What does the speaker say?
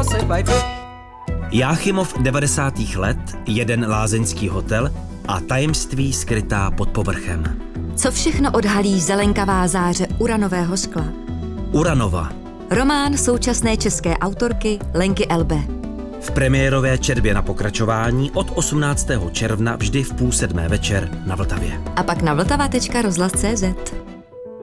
Jáchymov 90. let, jeden lázeňský hotel a tajemství skrytá pod povrchem. Co všechno odhalí zelenkavá záře uranového skla? Uranova. Román současné české autorky Lenky Elbe. V premiérové četbě na pokračování od 18. června vždy v 6:30 večer na Vltavě. A pak na vltava.rozhlas.cz.